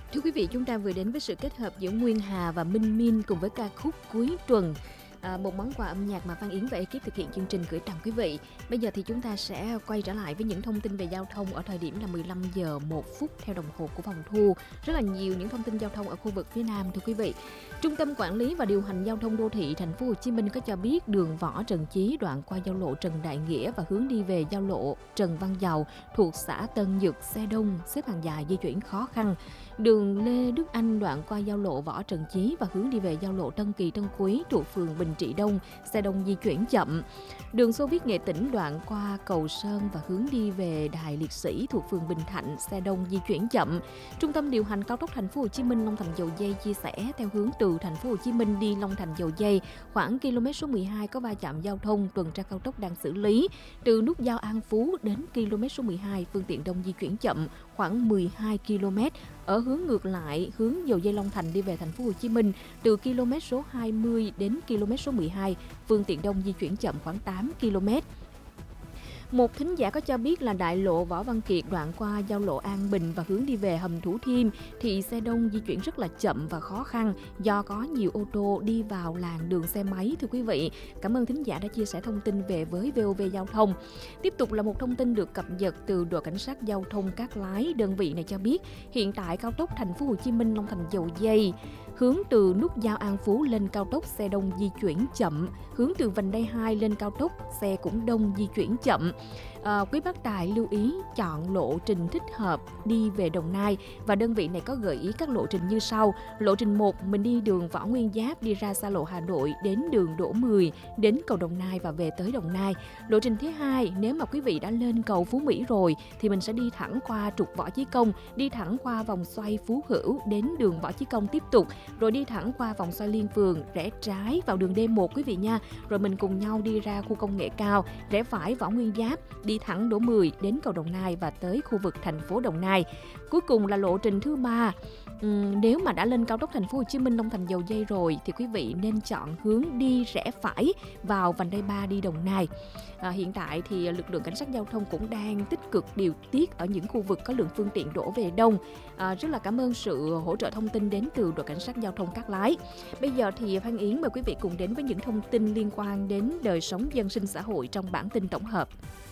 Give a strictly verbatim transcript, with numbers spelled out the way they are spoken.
Thưa quý vị, chúng ta vừa đến với sự kết hợp giữa Nguyên Hà và Minh Min cùng với ca khúc Cuối Tuần. À, một món quà âm nhạc mà Phan Yến và ekip thực hiện chương trình gửi tặng quý vị. Bây giờ thì chúng ta sẽ quay trở lại với những thông tin về giao thông ở thời điểm là mười lăm giờ một phút theo đồng hồ của phòng thu. Rất là nhiều những thông tin giao thông ở khu vực phía Nam thưa quý vị. Trung tâm Quản lý và Điều hành Giao thông Đô thị Thành phố Hồ Chí Minh có cho biết đường Võ Trần Chí đoạn qua giao lộ Trần Đại Nghĩa và hướng đi về giao lộ Trần Văn Dầu thuộc xã Tân Dực xe đông xếp hàng dài di chuyển khó khăn. Đường Lê Đức Anh đoạn qua giao lộ Võ Trần Chí và hướng đi về giao lộ Tân Kỳ Tân Quý thuộc phường Bình Trị Đông, xe đông di chuyển chậm. Đường Xô Viết Nghệ Tĩnh đoạn qua cầu Sơn và hướng đi về Đài Liệt Sĩ thuộc phường Bình Thạnh, xe đông di chuyển chậm. Trung tâm điều hành cao tốc Thành phố Hồ Chí Minh Long Thành Dầu Giây chia sẻ theo hướng từ Thành phố Hồ Chí Minh đi Long Thành Dầu Giây, khoảng km số mười hai có va chạm giao thông, tuần tra cao tốc đang xử lý. Từ nút giao An Phú đến km số mười hai, phương tiện đông di chuyển chậm khoảng mười hai ki lô mét. Ở hướng ngược lại, hướng Dầu Giây Long Thành đi về Thành phố Hồ Chí Minh, từ km số hai mươi đến km số mười hai, phương tiện đông di chuyển chậm khoảng tám ki lô mét. Một thính giả có cho biết là đại lộ Võ Văn Kiệt đoạn qua giao lộ An Bình và hướng đi về hầm Thủ Thiêm thì xe đông di chuyển rất là chậm và khó khăn do có nhiều ô tô đi vào làn đường xe máy thưa quý vị. Cảm ơn thính giả đã chia sẻ thông tin về với vê o vê Giao thông. Tiếp tục là một thông tin được cập nhật từ đội cảnh sát giao thông Cát Lái. Đơn vị này cho biết hiện tại cao tốc Thành phố Hồ Chí Minh Long Thành Dầu Giây hướng từ nút giao An Phú lên cao tốc xe đông di chuyển chậm, hướng từ vành đai hai lên cao tốc xe cũng đông di chuyển chậm. À, quý bác tài lưu ý chọn lộ trình thích hợp đi về Đồng Nai và đơn vị này có gợi ý các lộ trình như sau. Lộ trình một, mình đi đường Võ Nguyên Giáp đi ra xa lộ Hà Nội đến đường Đỗ mười đến cầu Đồng Nai và về tới Đồng Nai. Lộ trình thứ hai, nếu mà quý vị đã lên cầu Phú Mỹ rồi thì mình sẽ đi thẳng qua trục Võ Chí Công, đi thẳng qua vòng xoay Phú Hữu đến đường Võ Chí Công tiếp tục, rồi đi thẳng qua vòng xoay Liên Phường, rẽ trái vào đường D một quý vị nha. Rồi mình cùng nhau đi ra khu công nghệ cao, rẽ phải Võ Nguyên Giáp, đi thẳng Đỗ mười đến cầu Đồng Nai và tới khu vực thành phố Đồng Nai. Cuối cùng là lộ trình thứ ba. Uhm, nếu mà đã lên cao tốc Thành phố Hồ Chí Minh Long Thành Dầu Giây rồi thì quý vị nên chọn hướng đi rẽ phải vào vành đai ba đi Đồng Nai. À, hiện tại thì lực lượng cảnh sát giao thông cũng đang tích cực điều tiết ở những khu vực có lượng phương tiện đổ về đông. À, rất là cảm ơn sự hỗ trợ thông tin đến từ đội cảnh sát giao thông Cát Lái. Bây giờ thì Phan Yến mời quý vị cùng đến với những thông tin liên quan đến đời sống dân sinh xã hội trong bản tin tổng hợp.